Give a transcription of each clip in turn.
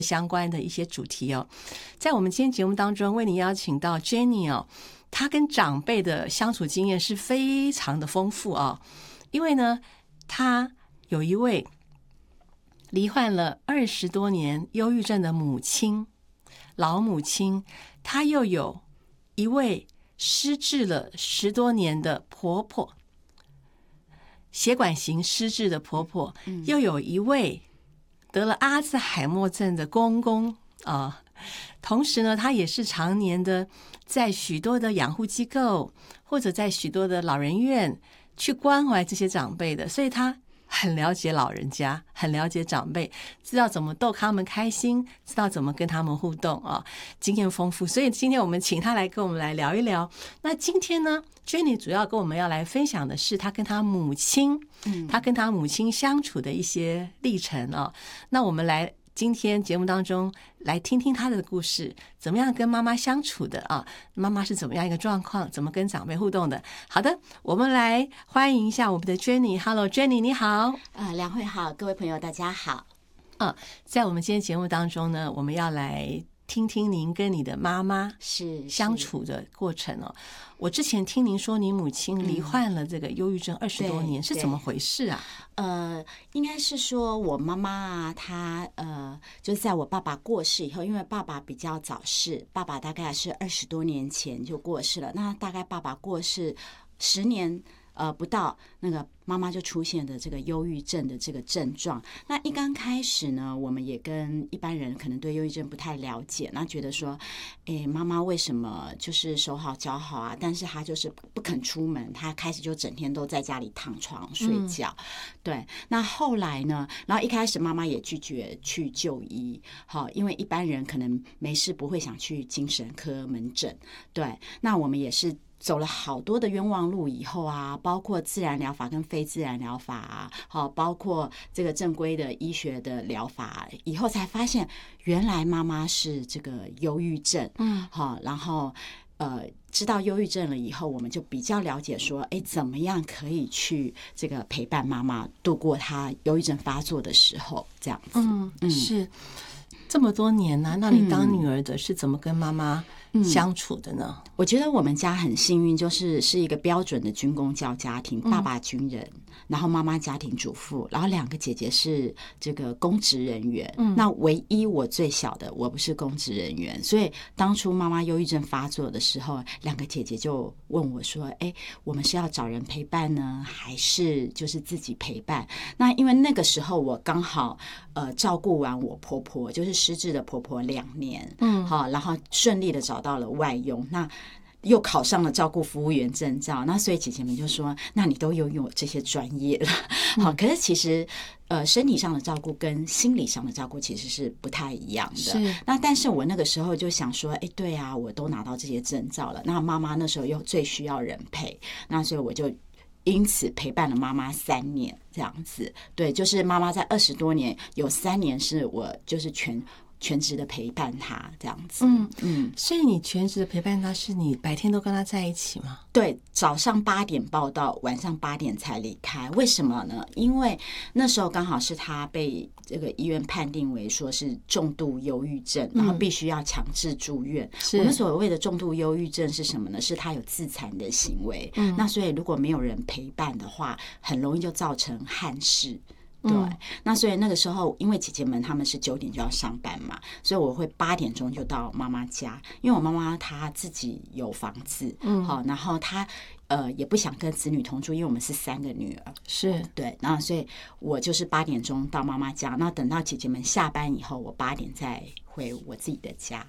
相关的一些主题哦。在我们今天节目当中，为您邀请到 Jenny 哦，她跟长辈的相处经验是非常的丰富哦。因为呢，她有一位罹患了20多年忧郁症的母亲，老母亲，她又有一位失智了10多年的婆婆，血管型失智的婆婆，又有一位得了阿兹海默症的公公啊。同时呢，她也是常年的在许多的养护机构或者在许多的老人院去关怀这些长辈的，所以她很了解老人家，很了解长辈，知道怎么逗他们开心，知道怎么跟他们互动啊，经验丰富。所以今天我们请他来跟我们来聊一聊。那今天呢 Jenny 主要跟我们要来分享的是他跟他母亲相处的一些历程啊。那我们来今天节目当中来听听他的故事，怎么样跟妈妈相处的啊？妈妈是怎么样一个状况？怎么跟长辈互动的？好的，我们来欢迎一下我们的 Jenny。Hello Jenny， 你好。 梁慧好，各位朋友大家好。 在我们今天节目当中呢，我们要来听听您跟你的妈妈是相处的过程哦。我之前听您说你母亲罹患了这个忧郁症20多年，是怎么回事啊？ 应该是说我妈妈啊，她就是在我爸爸过世以后，因为爸爸比较早逝，爸爸大概是20多年前就过世了。那大概爸爸过世10年不到，那个妈妈就出现的这个忧郁症的这个症状。那一刚开始呢，我们也跟一般人可能对忧郁症不太了解，那觉得说，妈妈为什么就是手好脚好啊，但是她就是不肯出门，她开始就整天都在家里躺床睡觉。对，那后来呢，然后一开始妈妈也拒绝去就医，好，因为一般人可能没事不会想去精神科门诊。对，那我们也是走了好多的冤枉路以后啊，包括自然疗法跟非自然疗法啊，好，包括这个正规的医学的疗法以后，才发现原来妈妈是这个忧郁症。好，然后知道忧郁症了以后，我们就比较了解说，怎么样可以去这个陪伴妈妈度过她忧郁症发作的时候，这样子。 是这么多年呢，那你当女儿的是怎么跟妈妈相处的呢？ 我觉得我们家很幸运，是一个标准的军公教家庭，爸爸军人，然后妈妈家庭主妇，然后2个姐姐是这个公职人员。那唯一我最小的，我不是公职人员，所以当初妈妈忧郁症发作的时候，2个姐姐就问我说：“我们是要找人陪伴呢，还是就是自己陪伴？”那因为那个时候我刚好照顾完我婆婆，就是失智的婆婆2年，好，然后顺利的找到了外佣，那又考上了照顾服务员证照，那所以姐姐们就说，那你都拥有这些专业了。好，可是其实身体上的照顾跟心理上的照顾其实是不太一样的。那但是我那个时候就想说，对啊，我都拿到这些证照了，那妈妈那时候又最需要人陪，那所以我就因此陪伴了妈妈3年这样子。对，就是妈妈在20多年有3年是我就是全职的陪伴他这样子。 所以你全职的陪伴他，是你白天都跟他在一起吗？ 对，早上8点报到，晚上8点才离开。为什么呢？因为那时候刚好是他被这个医院判定为说是重度忧郁症，然后必须要强制住院。我们所谓的重度忧郁症是什么呢？是他有自残的行为。那所以如果没有人陪伴的话，很容易就造成憾事。对，那所以那个时候，因为姐姐们她们是9点就要上班嘛，所以我会8点钟就到妈妈家，因为我妈妈她自己有房子，好，然后她也不想跟子女同住，因为我们是3个女儿， 是对，那所以我就是8点钟到妈妈家，那等到姐姐们下班以后，我8点再回我自己的家。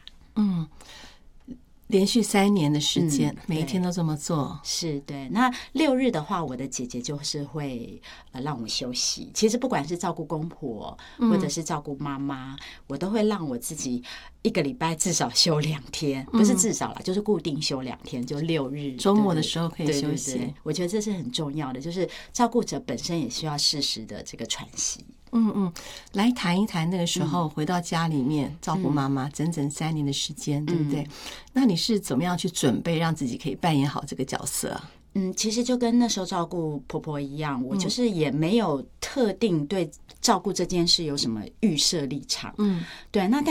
连续3年的时间，每一天都这么做。 是，对。那6日的话，我的姐姐就是会让我休息。其实不管是照顾公婆，或者是照顾妈妈，我都会让我自己1个礼拜至少休2天，不是至少啦，就是固定休2天，就6日。 周末的时候可以休息。 对，我觉得这是很重要的，就是照顾者本身也需要适时的这个喘息。 来谈一谈那个时候回到家里面照顾妈妈整整3年的时间，对不对？那你是怎么样去准备让自己可以扮演好这个角色啊？ 其实就跟那时候照顾婆婆一样，我就是也没有特定对照顾这件事有什么预设立场。对，那